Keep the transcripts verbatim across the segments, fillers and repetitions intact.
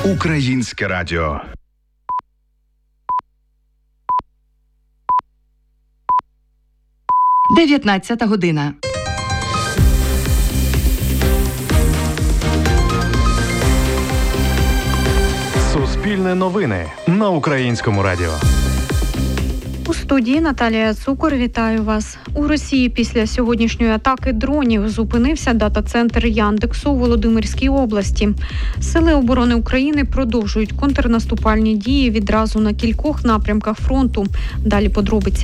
Українське радіо. дев'ятнадцята година. Суспільне новини на Українському радіо. У студії Наталія Цукор. Вітаю вас. У Росії після сьогоднішньої атаки дронів зупинився дата-центр Яндексу у Володимирській області. Сили оборони України продовжують контрнаступальні дії відразу на кількох напрямках фронту. Далі подробиці.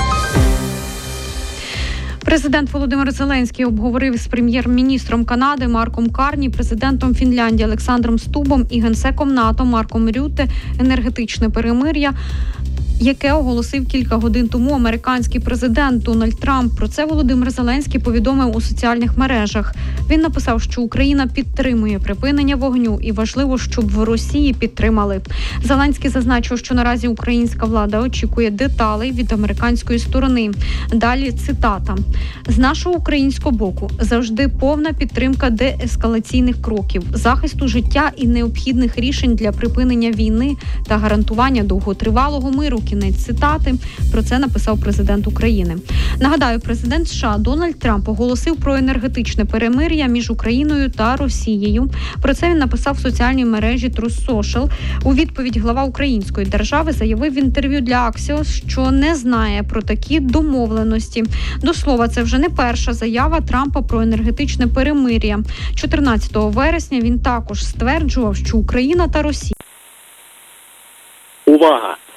Президент Володимир Зеленський обговорив з прем'єр-міністром Канади Марком Карні, президентом Фінляндії Олександром Стубом і генсеком НАТО Марком Рютте енергетичне перемир'я, яке оголосив кілька годин тому американський президент Дональд Трамп. Про це Володимир Зеленський повідомив у соціальних мережах. Він написав, що Україна підтримує припинення вогню і важливо, щоб в Росії підтримали. Зеленський зазначив, що наразі українська влада очікує деталей від американської сторони. Далі цитата. «З нашого українського боку завжди повна підтримка деескалаційних кроків, захисту життя і необхідних рішень для припинення війни та гарантування довготривалого миру». Кінець цитати. Про це написав президент України. Нагадаю, президент США Дональд Трамп оголосив про енергетичне перемир'я між Україною та Росією. Про це він написав в соціальній мережі Truth Social. У відповідь глава української держави заявив в інтерв'ю для Axios, що не знає про такі домовленості. До слова, це вже не перша заява Трампа про енергетичне перемир'я. чотирнадцятого вересня він також стверджував, що Україна та Росія... Увага!